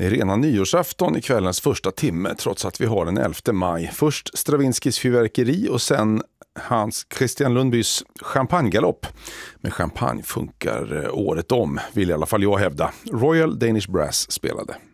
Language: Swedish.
Det är rena nyårsafton i kvällens första timme trots att vi har den 11 maj. Först Stravinskys fyrverkeri och sen Hans Christian Lundbys champagnegalopp. Men champagne funkar året om, vill i alla fall jag hävda. Royal Danish Brass spelade.